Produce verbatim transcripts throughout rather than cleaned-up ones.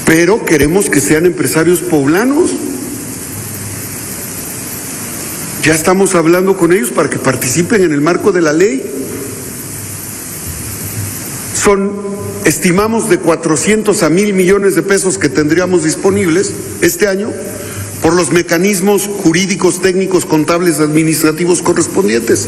pero queremos que sean empresarios poblanos. Ya estamos hablando con ellos para que participen en el marco de la ley. Son, estimamos, de cuatrocientos a mil millones de pesos que tendríamos disponibles este año por los mecanismos jurídicos, técnicos, contables, administrativos correspondientes.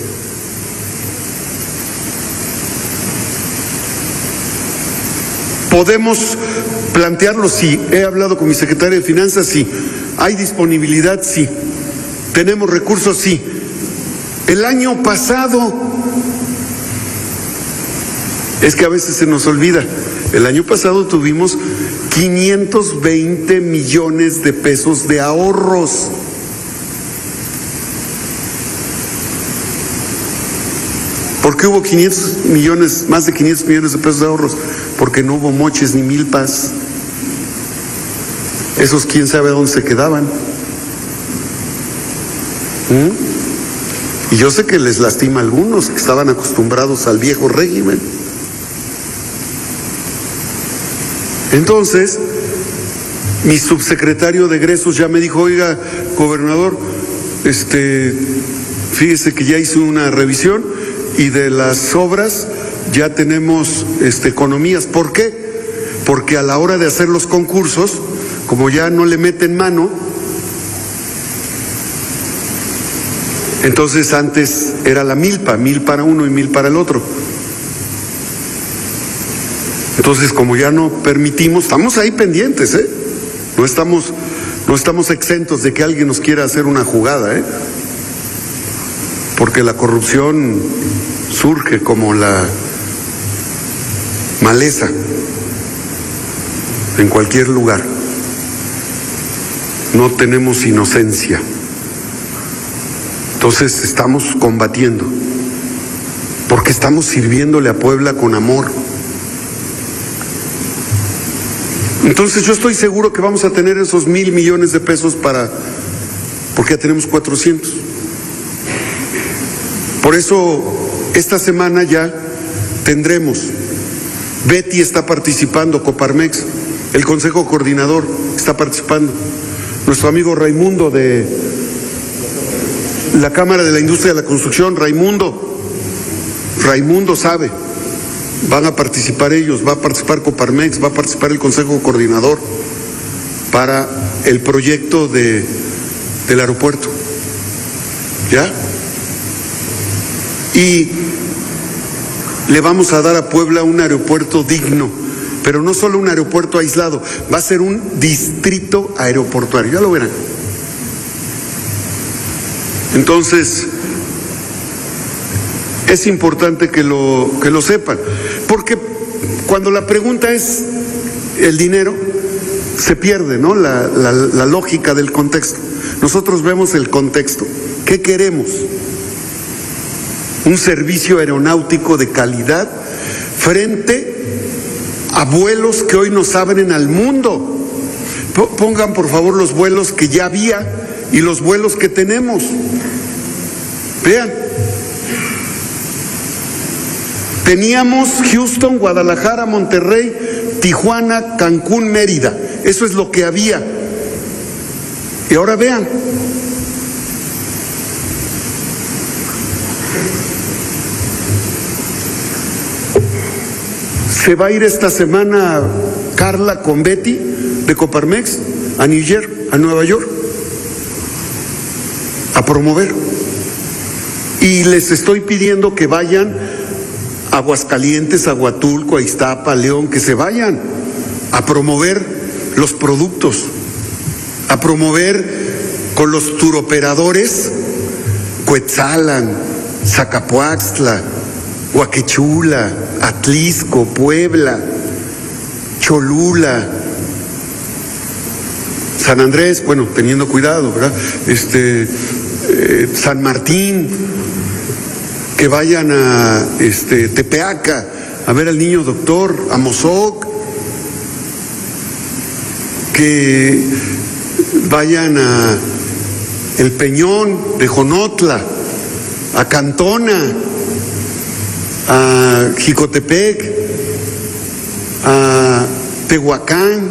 Podemos plantearlo, sí. He hablado con mi secretario de Finanzas, sí. Hay disponibilidad, sí. Tenemos recursos, sí. El año pasado, es que a veces se nos olvida, el año pasado tuvimos quinientos veinte millones de pesos de ahorros. ¿Por qué hubo quinientos millones, más de quinientos millones de pesos de ahorros? Porque no hubo moches ni milpas. Esos quién sabe dónde se quedaban. ¿Mm? Y yo sé que les lastima a algunos que estaban acostumbrados al viejo régimen. Entonces, mi subsecretario de egresos ya me dijo, oiga, gobernador, este, fíjese que ya hizo una revisión y de las obras ya tenemos este, economías. ¿Por qué? Porque a la hora de hacer los concursos, como ya no le meten mano, entonces antes era la milpa, mil para uno y mil para el otro. Entonces, como ya no permitimos, estamos ahí pendientes, ¿eh? No estamos, no estamos exentos de que alguien nos quiera hacer una jugada, ¿eh? Porque la corrupción surge como la maleza en cualquier lugar. No tenemos inocencia. Entonces estamos combatiendo, porque estamos sirviéndole a Puebla con amor. Entonces yo estoy seguro que vamos a tener esos mil millones de pesos para, porque ya tenemos cuatrocientos. Por eso esta semana ya tendremos, Betty está participando, Coparmex, el Consejo Coordinador está participando, nuestro amigo Raimundo de la Cámara de la Industria de la Construcción, Raimundo, Raimundo sabe, van a participar ellos, va a participar Coparmex, va a participar el Consejo Coordinador para el proyecto de, del aeropuerto, ¿ya? Y le vamos a dar a Puebla un aeropuerto digno, pero no solo un aeropuerto aislado, va a ser un distrito aeroportuario, ya lo verán. Entonces, es importante que lo, que lo sepan, porque cuando la pregunta es el dinero, se pierde, ¿no? La, la, la lógica del contexto. Nosotros vemos el contexto. ¿Qué queremos? Un servicio aeronáutico de calidad frente a vuelos que hoy nos abren al mundo. Pongan por favor los vuelos que ya había y los vuelos que tenemos. Vean. Teníamos Houston, Guadalajara, Monterrey, Tijuana, Cancún, Mérida. Eso es lo que había. Y ahora vean. Se va a ir esta semana Carla con Betty de Coparmex a New York, a Nueva York, a promover. Y les estoy pidiendo que vayan a Aguascalientes, a Huatulco, a Iztapa, a León, que se vayan a promover los productos, a promover con los turoperadores Cuetzalan, Zacapuaxtla, Huaquechula, Atlisco, Puebla, Cholula, San Andrés, bueno, teniendo cuidado, ¿verdad? Este, eh, San Martín, que vayan a este, Tepeaca a ver al niño doctor, a Mozoc, que vayan a El Peñón de Jonotla, a Cantona, a Jicotepec, a Tehuacán,